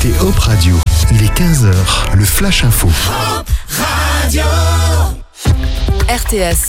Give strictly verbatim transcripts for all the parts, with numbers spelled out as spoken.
écoutez Hop Radio. Il est quinze heures, le Flash Info. Hop Radio. R T S.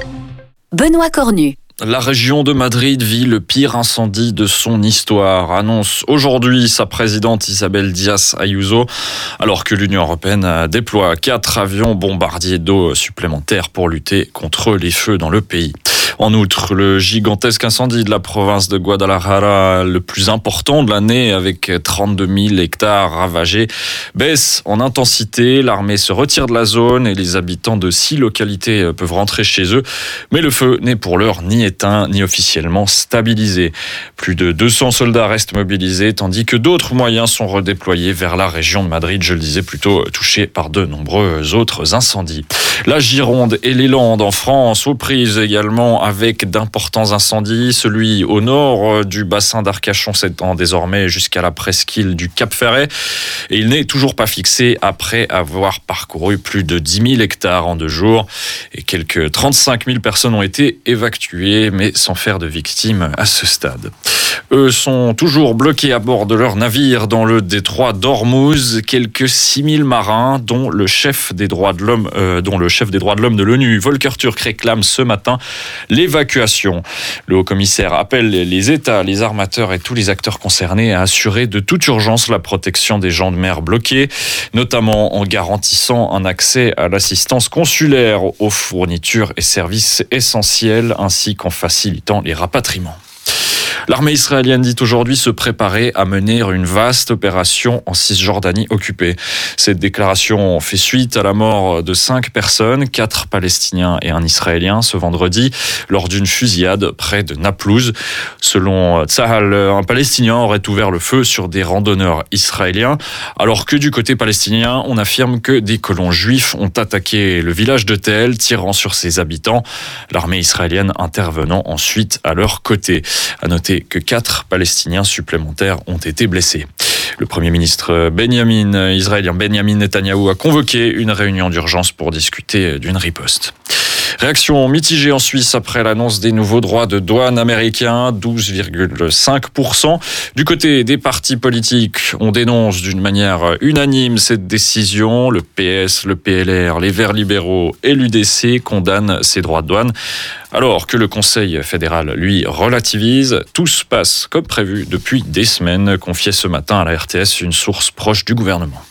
Benoît Cornu. La région de Madrid vit le pire incendie de son histoire, annonce aujourd'hui sa présidente Isabel Díaz Ayuso, alors que l'Union européenne déploie quatre avions bombardiers d'eau supplémentaires pour lutter contre les feux dans le pays. En outre, le gigantesque incendie de la province de Guadalajara, le plus important de l'année avec trente-deux mille hectares ravagés, baisse en intensité. L'armée se retire de la zone et les habitants de six localités peuvent rentrer chez eux. Mais le feu n'est pour l'heure ni éteint ni officiellement stabilisé. Plus de deux cents soldats restent mobilisés tandis que d'autres moyens sont redéployés vers la région de Madrid, je le disais plutôt, touchée par de nombreux autres incendies. La Gironde et les Landes en France aux prises également avec d'importants incendies. Celui au nord du bassin d'Arcachon s'étend désormais jusqu'à la presqu'île du Cap-Ferret. Et il n'est toujours pas fixé après avoir parcouru plus de dix mille hectares en deux jours. Et quelques trente-cinq mille personnes ont été évacuées, mais sans faire de victimes à ce stade. Eux sont toujours bloqués à bord de leur navire dans le détroit d'Ormuz. Quelques six mille marins, dont le chef des droits de l'homme, euh, dont le chef des droits de l'homme de l'ONU, Volker Turk, réclame ce matin l'évacuation. Le haut-commissaire appelle les États, les armateurs et tous les acteurs concernés à assurer de toute urgence la protection des gens de mer bloqués, notamment en garantissant un accès à l'assistance consulaire, aux fournitures et services essentiels, ainsi qu'en facilitant les rapatriements. L'armée israélienne dit aujourd'hui se préparer à mener une vaste opération en Cisjordanie occupée. Cette déclaration fait suite à la mort de cinq personnes, quatre Palestiniens et un Israélien, ce vendredi, lors d'une fusillade près de Naplouse. Selon Tzahal, un Palestinien aurait ouvert le feu sur des randonneurs israéliens, alors que du côté palestinien, on affirme que des colons juifs ont attaqué le village de Tel, tirant sur ses habitants, l'armée israélienne intervenant ensuite à leur côté. À noter que quatre Palestiniens supplémentaires ont été blessés. Le Premier ministre Benjamin, israélien Benjamin Netanyahou a convoqué une réunion d'urgence pour discuter d'une riposte. Réaction mitigée en Suisse après l'annonce des nouveaux droits de douane américains, douze virgule cinq pour cent. Du côté des partis politiques, on dénonce d'une manière unanime cette décision. Le P S, le P L R, les Verts libéraux et l'U D C condamnent ces droits de douane. Alors que le Conseil fédéral, lui, relativise, tout se passe comme prévu depuis des semaines, confiait ce matin à la R T S une source proche du gouvernement.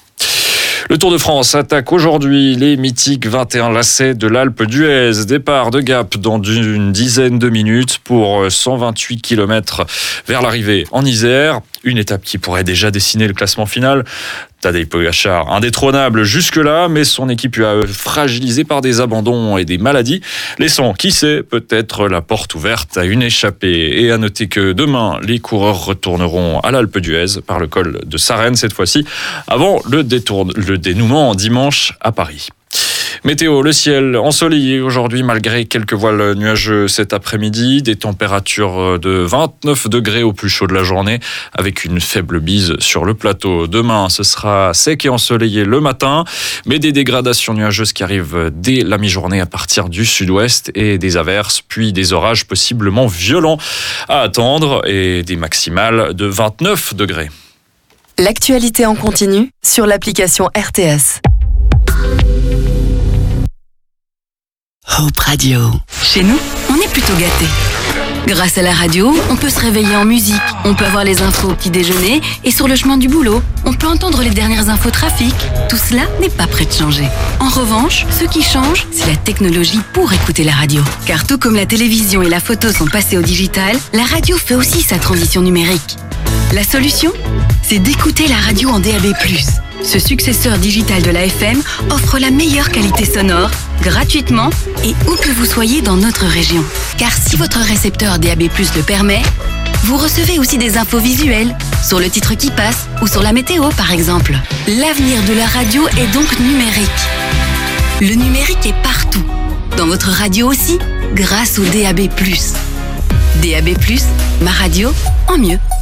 Le Tour de France attaque aujourd'hui les mythiques vingt et un lacets de l'Alpe d'Huez. Départ de Gap dans une dizaine de minutes pour cent vingt-huit kilomètres vers l'arrivée en Isère. Une étape qui pourrait déjà dessiner le classement final. Tadej Pogačar, indétrônable jusque-là, mais son équipe a fragilisé par des abandons et des maladies, laissant, qui sait, peut-être la porte ouverte à une échappée. Et à noter que demain, les coureurs retourneront à l'Alpe d'Huez par le col de Sarenne cette fois-ci, avant le, détourne, le dénouement dimanche à Paris. Météo, le ciel ensoleillé aujourd'hui malgré quelques voiles nuageux cet après-midi. Des températures de vingt-neuf degrés au plus chaud de la journée avec une faible bise sur le plateau. Demain, ce sera sec et ensoleillé le matin, mais des dégradations nuageuses qui arrivent dès la mi-journée à partir du sud-ouest et des averses, puis des orages possiblement violents à attendre et des maximales de vingt-neuf degrés. L'actualité en continu sur l'application R T S. Hop Radio. Chez nous, on est plutôt gâtés. Grâce à la radio, on peut se réveiller en musique, on peut avoir les infos au petit déjeuner et sur le chemin du boulot, on peut entendre les dernières infos trafic. Tout cela n'est pas prêt de changer. En revanche, ce qui change, c'est la technologie pour écouter la radio. Car tout comme la télévision et la photo sont passés au digital, la radio fait aussi sa transition numérique. La solution, c'est d'écouter la radio en D A B plus. Ce successeur digital de la F M offre la meilleure qualité sonore, gratuitement et où que vous soyez dans notre région. Car si votre récepteur D A B plus le permet, vous recevez aussi des infos visuelles, sur le titre qui passe ou sur la météo par exemple. L'avenir de la radio est donc numérique. Le numérique est partout, dans votre radio aussi, grâce au D A B plus. D A B plus, ma radio en mieux.